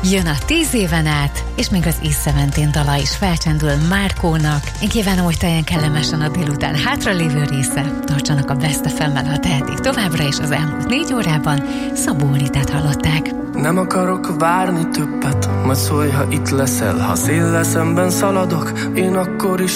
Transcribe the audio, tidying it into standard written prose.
Jön a 10 éven át, és még az Is-17 dala is felcsendül Márkónak. Én kívánom, hogy teljen kellemesen a délután hátralévő része. Tartsanak a Best FM-mel, ha tehetik továbbra is. Az elmúlt 4 órában Szabó Ritát hallották. Nem akarok várni többet, majd szólj, ha itt leszel. Ha széllel szemben szaladok, én akkor is